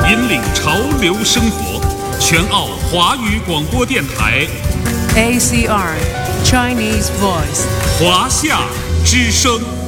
引领潮流生活，全澳华语广播电台 ACR Chinese Voice 华夏之声。